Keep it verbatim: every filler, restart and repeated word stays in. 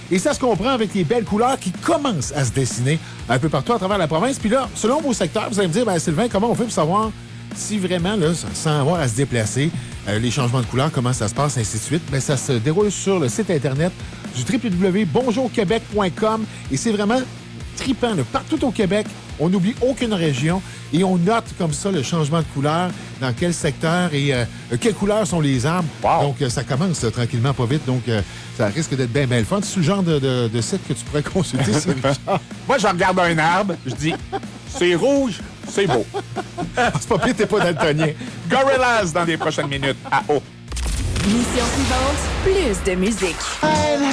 Et ça se comprend avec les belles couleurs qui commencent à se dessiner un peu partout à travers la province. Puis là, selon vos secteurs, vous allez me dire, ben, Sylvain, comment on fait pour savoir si vraiment, là, sans avoir à se déplacer, euh, les changements de couleurs, comment ça se passe, ainsi de suite? Bien, ça se déroule sur le site Internet du w w w point bonjour québec point com et c'est vraiment trippant, là. Partout au Québec, on n'oublie aucune région et on note comme ça le changement de couleur, dans quel secteur et euh, quelles couleurs sont les arbres. Wow. Donc, euh, ça commence là, tranquillement, pas vite. Donc, euh, ça risque d'être bien, bien le fun. C'est le genre de, de, de site que tu pourrais consulter, c'est Richard. Moi, je regarde un arbre, je dis, c'est rouge, c'est beau. C'est pas pire, t'es pas daltonien. Gorillaz dans les prochaines minutes à O. Mission suivante, plus de musique.